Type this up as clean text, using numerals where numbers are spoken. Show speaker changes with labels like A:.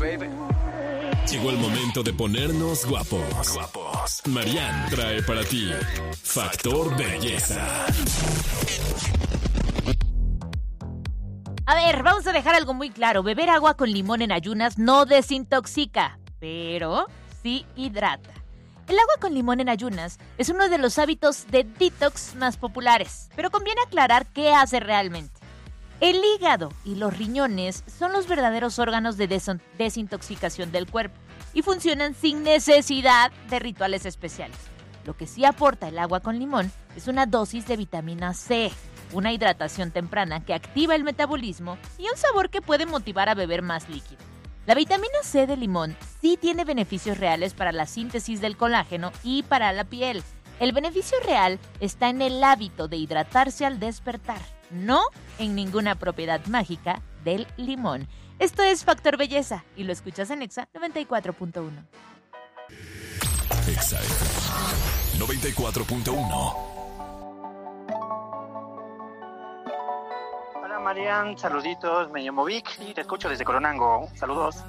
A: Llegó el momento de ponernos guapos. Marian trae para ti Factor Belleza.
B: A ver, vamos a dejar algo muy claro. Beber agua con limón en ayunas no desintoxica, pero sí hidrata. El agua con limón en ayunas es uno de los hábitos de detox más populares, pero conviene aclarar qué hace realmente. El hígado y los riñones son los verdaderos órganos de desintoxicación del cuerpo y funcionan sin necesidad de rituales especiales. Lo que sí aporta el agua con limón es una dosis de vitamina C, una hidratación temprana que activa el metabolismo y un sabor que puede motivar a beber más líquido. La vitamina C de limón sí tiene beneficios reales para la síntesis del colágeno y para la piel. El beneficio real está en el hábito de hidratarse al despertar, no en ninguna propiedad mágica del limón. Esto es Factor Belleza y lo escuchas en Exa 94.1.
A: Exa 94.1.
C: Hola Marian, saluditos, me llamo Vic y te escucho desde Coronango. Saludos.